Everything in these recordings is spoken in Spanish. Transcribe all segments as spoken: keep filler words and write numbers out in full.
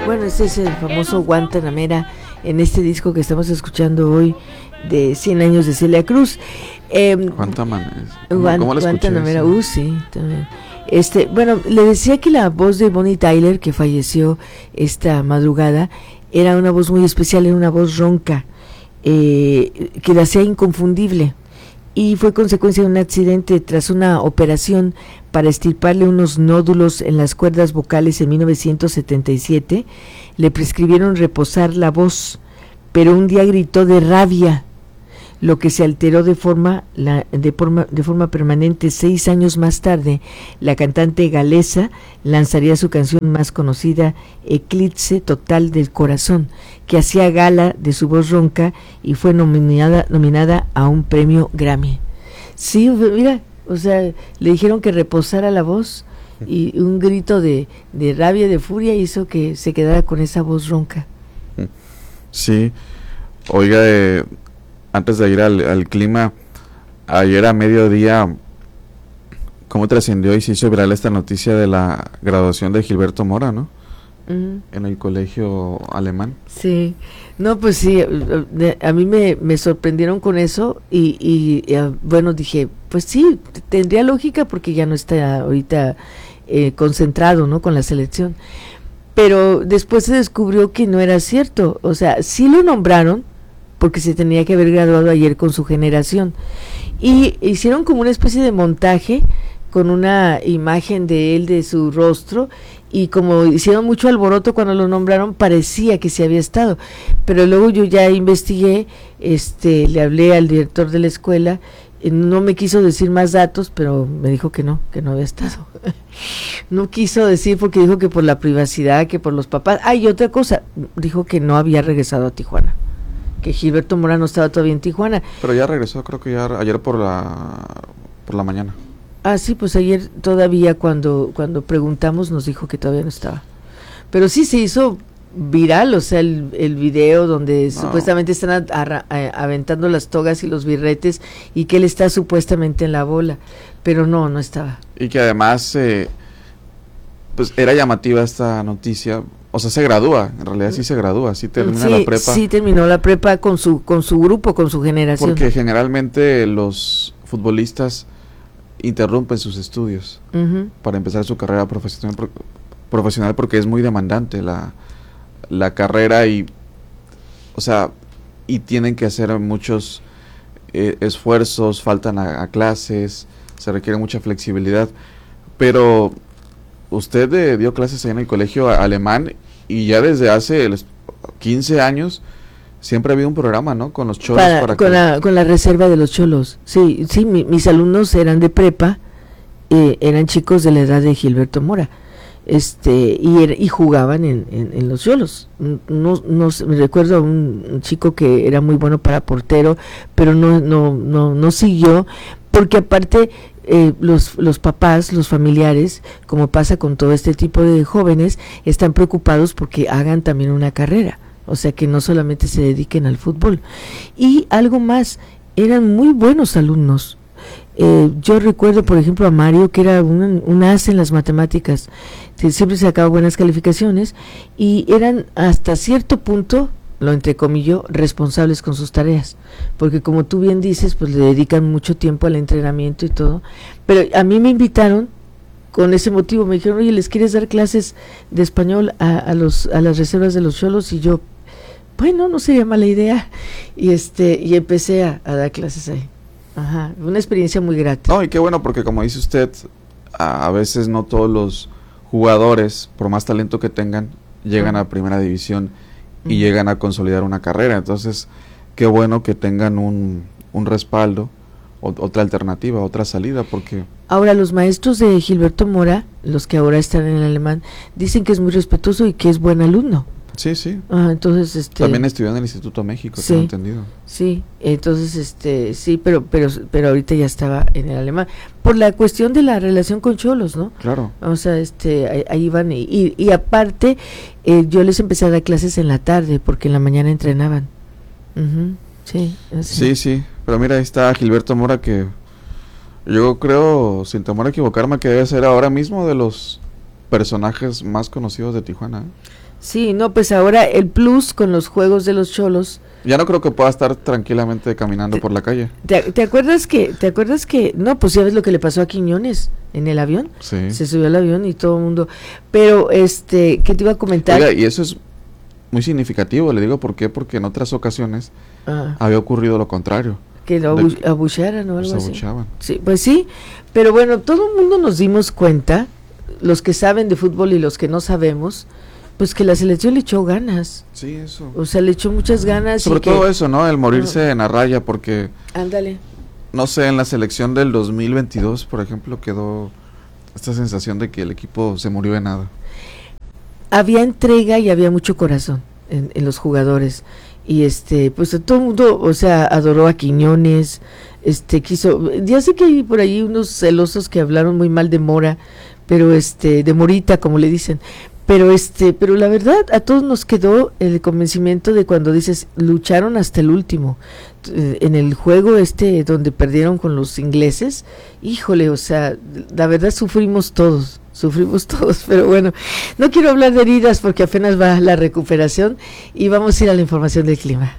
Bueno, este es el famoso Guantanamera en este disco que estamos escuchando hoy de cien años de Celia Cruz. Eh, Guantanamera. Guan, ¿Cómo la escuché? Guantanamera, uh, sí, también. Este, bueno, le decía que la voz de Bonnie Tyler, que falleció esta madrugada, era una voz muy especial, era una voz ronca, eh, que la hacía inconfundible. Y fue consecuencia de un accidente tras una operación para extirparle unos nódulos en las cuerdas vocales en mil novecientos setenta y siete. Le prescribieron reposar la voz, pero un día gritó de rabia, lo que se alteró de forma, la, de forma, de forma permanente. Seis años más tarde, la cantante galesa lanzaría su canción más conocida, Eclipse Total del Corazón, que hacía gala de su voz ronca y fue nominada, nominada a un premio Grammy. Sí, mira, o sea, le dijeron que reposara la voz y un grito de, de rabia, de furia hizo que se quedara con esa voz ronca. Sí, oiga, eh, antes de ir al, al clima, ayer a mediodía, ¿cómo trascendió y se hizo viral esta noticia de la graduación de Gilberto Mora, ¿no? Uh-huh. En el colegio alemán. Sí, no, pues sí, a mí me, me sorprendieron con eso y, y, y bueno, dije, pues sí, tendría lógica porque ya no está ahorita eh, concentrado, ¿no?, con la selección. Pero después se descubrió que no era cierto, o sea, sí lo nombraron porque se tenía que haber graduado ayer con su generación y hicieron como una especie de montaje con una imagen de él, de su rostro, y como hicieron mucho alboroto cuando lo nombraron, parecía que sí había estado, pero luego yo ya investigué, este, le hablé al director de la escuela, eh, no me quiso decir más datos, pero me dijo que no, que no había estado. No quiso decir porque dijo que por la privacidad, que por los papás. Ah, y otra cosa, dijo que no había regresado a Tijuana, que Gilberto Mora no estaba todavía en Tijuana. Pero ya regresó, creo que ya ayer por la por la mañana. Ah, sí, pues ayer todavía cuando cuando preguntamos nos dijo que todavía no estaba. Pero sí se hizo viral, o sea, el, el video donde no. supuestamente están a, a, a, aventando las togas y los birretes y que él está supuestamente en la bola, pero no, no estaba. Y que además, eh, pues era llamativa esta noticia. O sea, se gradúa, en realidad sí se gradúa, sí termina sí, la prepa. Sí, terminó la prepa con su con su grupo, con su generación. Porque generalmente los futbolistas interrumpen sus estudios uh-huh. para empezar su carrera profesional, profesional porque es muy demandante la, la carrera y, o sea, y tienen que hacer muchos eh, esfuerzos, faltan a, a clases, se requiere mucha flexibilidad, pero usted eh, dio clases ahí en el colegio alemán y ya desde hace quince años siempre ha habido un programa, ¿no? Con los cholos. Para, para con, que... la, con la reserva de los cholos. Sí, sí, mi, mis alumnos eran de prepa, eh, eran chicos de la edad de Gilberto Mora, este y, er, y jugaban en, en, en los cholos. No, no me recuerdo a un, un chico que era muy bueno para portero, pero no, no, no, no siguió, porque aparte eh, los, los papás, los familiares, como pasa con todo este tipo de jóvenes, están preocupados porque hagan también una carrera. O sea, que no solamente se dediquen al fútbol. Y algo más, eran muy buenos alumnos. Eh, yo recuerdo, por ejemplo, a Mario, que era un, un as en las matemáticas, que siempre sacaba buenas calificaciones, y eran hasta cierto punto, lo entrecomillo, responsables con sus tareas. Porque como tú bien dices, pues le dedican mucho tiempo al entrenamiento y todo. Pero a mí me invitaron, con ese motivo, me dijeron, oye, ¿les quieres dar clases de español a, a, los, a las reservas de los cholos? Y yo, bueno, no sería mala idea, y este y empecé a, a dar clases ahí. Ajá, una experiencia muy grata. No, y qué bueno, porque como dice usted, a, a veces no todos los jugadores, por más talento que tengan, llegan uh-huh. a primera división y uh-huh. llegan a consolidar una carrera. Entonces, qué bueno que tengan un, un respaldo, o, otra alternativa, otra salida, porque... Ahora, los maestros de Gilberto Mora, los que ahora están en el alemán, dicen que es muy respetuoso y que es buen alumno. Sí, sí. Ah, entonces, este, también estudió en el Instituto México, sí, tengo entendido. Sí, entonces, este, sí, pero, pero, pero ahorita ya estaba en el alemán por la cuestión de la relación con cholos, ¿no? Claro. O sea, este, ahí, ahí van y, y, y aparte, eh, yo les empecé a dar clases en la tarde porque en la mañana entrenaban. Uh-huh, sí, así. Sí, sí. Pero mira, ahí está Gilberto Mora, que yo creo, sin temor a equivocarme, que debe ser ahora mismo de los personajes más conocidos de Tijuana, ¿eh? Sí, no, pues ahora el plus con los juegos de los Xolos. Ya no creo que pueda estar tranquilamente caminando te, por la calle. Te, ¿Te acuerdas que, te acuerdas que, no, pues ya ves lo que le pasó a Quiñones en el avión? Sí. Se subió al avión y todo el mundo, pero este, ¿qué te iba a comentar? Oiga, y eso es muy significativo, le digo por qué, porque en otras ocasiones ah. había ocurrido lo contrario. Que lo abu de, abuchearan o algo así. Abucheaban. Sí, pues sí, pero bueno, todo el mundo nos dimos cuenta, los que saben de fútbol y los que no sabemos, pues que la selección le echó ganas. Sí, eso. O sea, le echó muchas ganas. Sobre y todo que, eso, ¿no? El morirse uh, en la raya, porque... Ándale. No sé, en la selección del dos mil veintidós, por ejemplo, quedó esta sensación de que el equipo se murió de nada. Había entrega y había mucho corazón en, en los jugadores. Y este, pues todo el mundo, o sea, adoró a Quiñones, este, quiso... Ya sé que hay por ahí unos celosos que hablaron muy mal de Mora, pero este, de Morita, como le dicen... Pero este, pero la verdad a todos nos quedó el convencimiento de cuando dices lucharon hasta el último. En el juego este donde perdieron con los ingleses, híjole, o sea, la verdad sufrimos todos, sufrimos todos, pero bueno, no quiero hablar de heridas porque apenas va la recuperación y vamos a ir a la información del clima.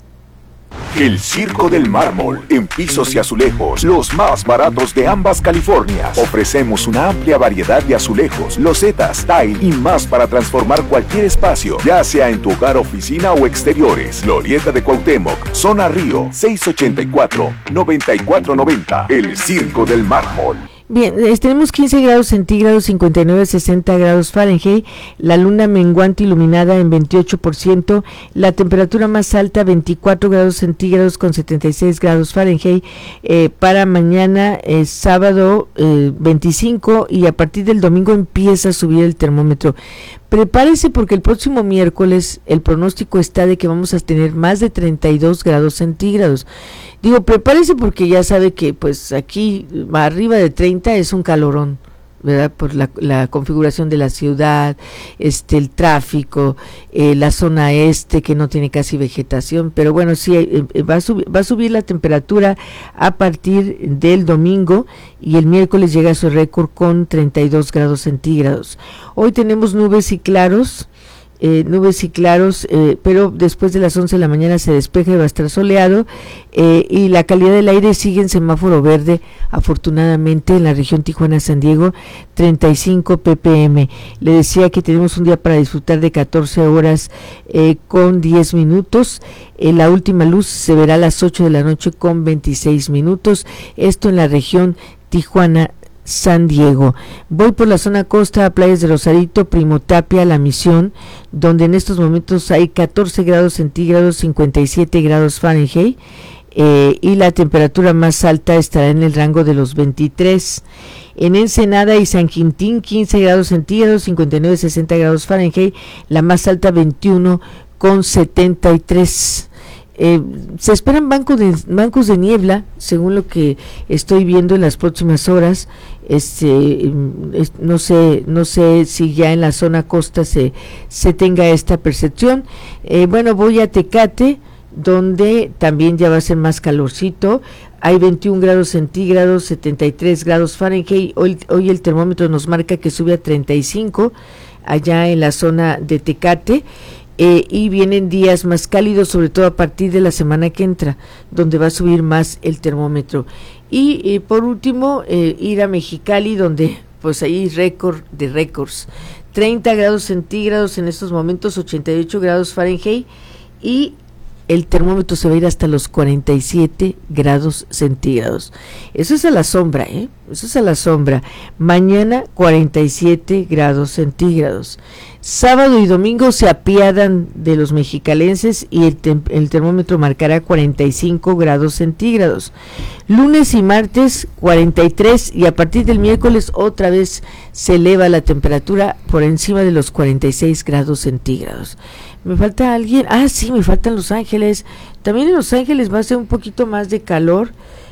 El Circo del Mármol, en pisos y azulejos, los más baratos de ambas Californias. Ofrecemos una amplia variedad de azulejos, losetas, tile y más para transformar cualquier espacio, ya sea en tu hogar, oficina o exteriores. Glorieta de Cuauhtémoc, Zona Río, seis ochenta y cuatro, noventa y cuatro noventa. El Circo del Mármol. Bien, eh, tenemos quince grados centígrados, cincuenta y nueve, sesenta grados Fahrenheit, la luna menguante iluminada en veintiocho por ciento, la temperatura más alta veinticuatro grados centígrados con setenta y seis grados Fahrenheit, eh, para mañana eh, sábado eh, veinticinco y a partir del domingo empieza a subir el termómetro. Prepárese porque el próximo miércoles el pronóstico está de que vamos a tener más de treinta y dos grados centígrados. Digo, prepárese porque ya sabe que pues aquí arriba de treinta es un calorón, ¿verdad? Por la, la configuración de la ciudad, este, el tráfico, eh, la zona este que no tiene casi vegetación, pero bueno, sí, eh, va, a subir, va a subir la temperatura a partir del domingo y el miércoles llega a su récord con treinta y dos grados centígrados. Hoy tenemos nubes y claros, Eh, nubes y claros, eh, pero después de las once de la mañana se despeja y va a estar soleado, eh, y la calidad del aire sigue en semáforo verde, afortunadamente en la región Tijuana-San Diego, treinta y cinco ppm. Le decía que tenemos un día para disfrutar de catorce horas eh, con diez minutos, eh, la última luz se verá a las ocho de la noche con veintiséis minutos, esto en la región Tijuana San Diego. Voy por la zona costa a Playas de Rosarito, Primo Tapia, La Misión, donde en estos momentos hay catorce grados centígrados, cincuenta y siete grados Fahrenheit, eh, y la temperatura más alta estará en el rango de los veintitrés. En Ensenada y San Quintín, quince grados centígrados, cincuenta y nueve, sesenta grados Fahrenheit, la más alta veintiuno con setenta y tres. Eh, se esperan banco de, bancos de niebla, según lo que estoy viendo en las próximas horas. Este, es, no sé, no sé si ya en la zona costa se, se tenga esta percepción. Eh, bueno, voy a Tecate, donde también ya va a ser más calorcito. Hay veintiún grados centígrados, setenta y tres grados Fahrenheit. Hoy, hoy el termómetro nos marca que sube a treinta y cinco allá en la zona de Tecate. Eh, y vienen días más cálidos, sobre todo a partir de la semana que entra, donde va a subir más el termómetro. Y eh, por último, eh, ir a Mexicali, donde pues hay récord de récords, treinta grados centígrados en estos momentos, ochenta y ocho grados Fahrenheit, y el termómetro se va a ir hasta los cuarenta y siete grados centígrados. Eso es a la sombra, ¿eh? Eso es a la sombra. Mañana cuarenta y siete grados centígrados. Sábado y domingo se apiadan de los mexicalenses y el, tem- el termómetro marcará cuarenta y cinco grados centígrados. Lunes y martes cuarenta y tres, y a partir del miércoles otra vez se eleva la temperatura por encima de los cuarenta y seis grados centígrados. ¿Me falta alguien? Ah, sí, me faltan Los Ángeles. También en Los Ángeles va a ser un poquito más de calor,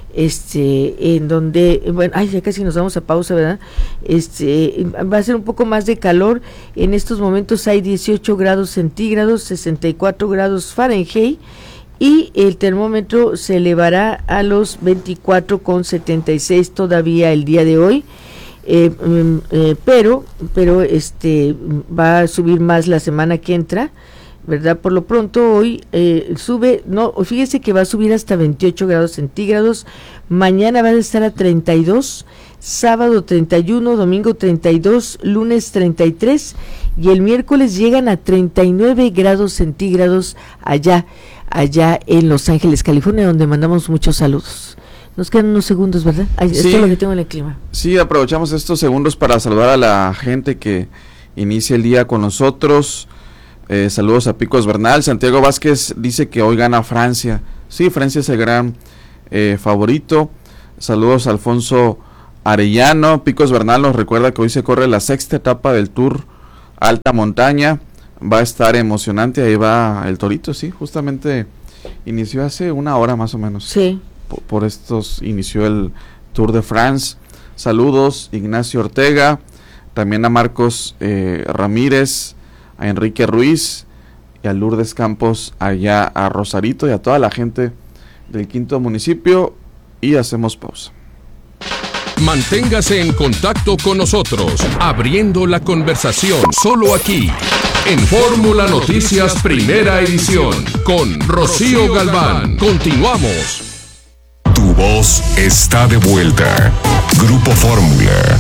este, en donde, bueno, ay, ya casi nos vamos a pausa, ¿verdad? Este, va a ser un poco más de calor. En estos momentos hay dieciocho grados centígrados, sesenta y cuatro grados Fahrenheit, y el termómetro se elevará a los veinticuatro con setenta y seis todavía el día de hoy. eh, eh, pero, pero este va a subir más la semana que entra, ¿verdad? Por lo pronto hoy eh, sube, no, fíjese que va a subir hasta veintiocho grados centígrados, mañana va a estar a treinta y dos, sábado treinta y uno, domingo treinta y dos, lunes treinta y tres y el miércoles llegan a treinta y nueve grados centígrados allá, allá en Los Ángeles, California, donde mandamos muchos saludos. Nos quedan unos segundos, ¿verdad? Ay, sí, esto es lo que tengo en el clima. Sí, aprovechamos estos segundos para saludar a la gente que inicia el día con nosotros. Eh, saludos a Picos Bernal. Santiago Vázquez dice que hoy gana Francia. Sí, Francia es el gran eh, favorito. Saludos a Alfonso Arellano. Picos Bernal nos recuerda que hoy se corre la sexta etapa del Tour Alta Montaña. Va a estar emocionante. Ahí va el Torito, sí, justamente inició hace una hora más o menos. Sí. Por, por estos inició el Tour de France. Saludos, Ignacio Ortega. También a Marcos eh, Ramírez, a Enrique Ruiz y a Lourdes Campos allá a Rosarito y a toda la gente del quinto municipio. Y hacemos pausa. Manténgase en contacto con nosotros, abriendo la conversación solo aquí, en Fórmula Noticias Primera Edición, con Rocío Galván. Continuamos. Tu voz está de vuelta. Grupo Fórmula.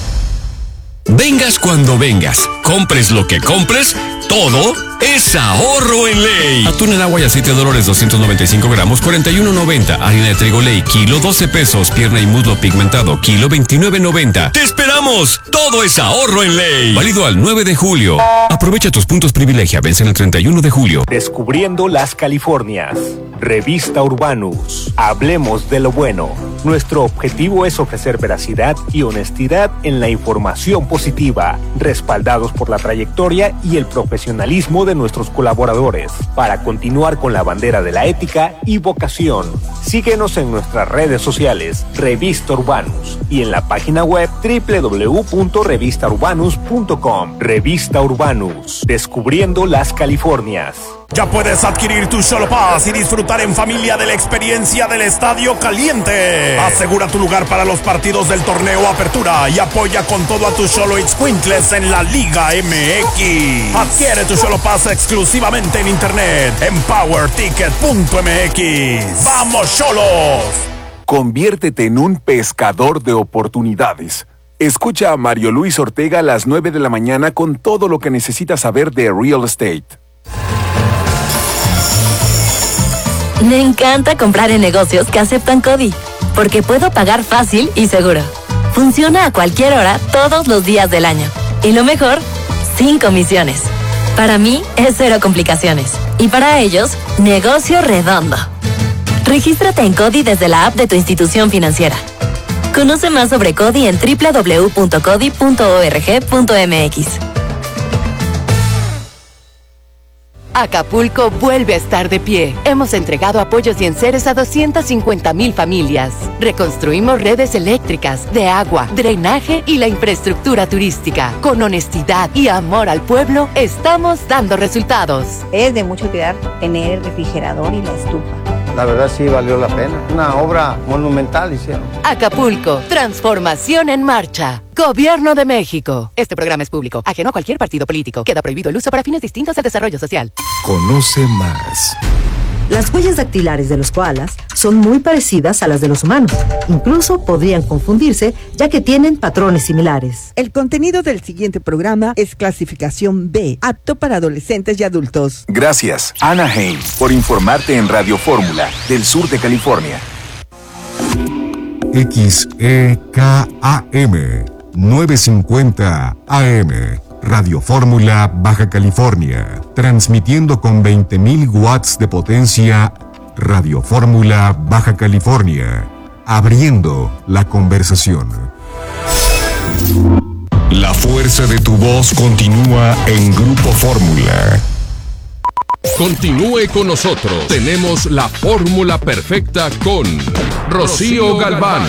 Vengas cuando vengas, compres lo que compres, todo es ahorro en ley. Atún en agua y aceite de Dolores doscientos noventa y cinco gramos, cuarenta y uno noventa. Harina de trigo Ley, kilo doce pesos. Pierna y muslo pigmentado, kilo veintinueve noventa. ¡Te esperamos! Todo es ahorro en ley. Válido al nueve de julio. Aprovecha tus puntos privilegia, vencen el treinta y uno de julio. Descubriendo las Californias. Revista Urbanus. Hablemos de lo bueno. Nuestro objetivo es ofrecer veracidad y honestidad en la información positiva, respaldados por la trayectoria y el profesionalismo de nuestros colaboradores, para continuar con la bandera de la ética y vocación. Síguenos en nuestras redes sociales, Revista Urbanus, y en la página web doble u doble u doble u punto revista urbanus punto com. Revista Urbanus, descubriendo las Californias. Ya puedes adquirir tu Xolo Pass y disfrutar en familia de la experiencia del Estadio Caliente. Asegura tu lugar para los partidos del torneo Apertura y apoya con todo a tus Xolo Itzcuintles en la Liga M X. Adquiere tu Xolo Pass exclusivamente en internet en power ticket punto m x. ¡Vamos, Xolos! Conviértete en un pescador de oportunidades. Escucha a Mario Luis Ortega a las nueve de la mañana con todo lo que necesitas saber de real estate. Me encanta comprar en negocios que aceptan CODI, porque puedo pagar fácil y seguro. Funciona a cualquier hora, todos los días del año. Y lo mejor, sin comisiones. Para mí, es cero complicaciones. Y para ellos, negocio redondo. Regístrate en CODI desde la app de tu institución financiera. Conoce más sobre CODI en doble u doble u doble u punto codi punto org punto m x. Acapulco vuelve a estar de pie. Hemos entregado apoyos y enseres a doscientas cincuenta mil familias. Reconstruimos redes eléctricas, de agua, drenaje y la infraestructura turística. Con honestidad y amor al pueblo, estamos dando resultados. Es de mucha utilidad tener el refrigerador y la estufa. La verdad sí valió la pena. Una obra monumental hicieron. Acapulco, transformación en marcha. Gobierno de México. Este programa es público, ajeno a cualquier partido político. Queda prohibido el uso para fines distintos al desarrollo social. Conoce más. Las huellas dactilares de los koalas son muy parecidas a las de los humanos. Incluso podrían confundirse, ya que tienen patrones similares. El contenido del siguiente programa es clasificación B, apto para adolescentes y adultos. Gracias, Ana Haynes, por informarte en Radio Fórmula, del sur de California. X E K A M novecientos cincuenta A M Radio Fórmula, Baja California, transmitiendo con veinte mil watts de potencia. Radio Fórmula, Baja California, abriendo la conversación. La fuerza de tu voz continúa en Grupo Fórmula. Continúe con nosotros. Tenemos la fórmula perfecta con Rocío Galván.